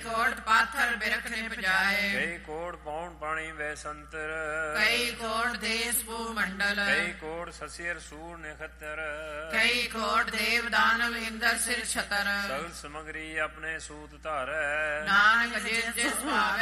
ਕੋਟ ਪਾਥਰ ਬਿਰਖ ਨਿਪਜਾਏ ਕਈ ਕੋਟ ਪੌਣ ਪਾਣੀ ਵੈ ਸੰਤਰ ਕਈ ਕੋਟ ਦੇਸ ਭੂ ਮੰਡਲ ਕਈ ਕੋਟ ਸਸਿਰ ਸੂਰ ਨਖਤਰ ਕਈ ਕੋਟ ਦੇਵ ਦਾਨਵ ਇੰਦਰ ਸਿਰ ਛਤਰ ਸਗਲ ਸਮਗਰੀ ਆਪਣੇ ਸੂਤ ਧਾਰੈ ਨਾਨਕ ਜਿਸ ਜਿਸ ਭਾਵੈ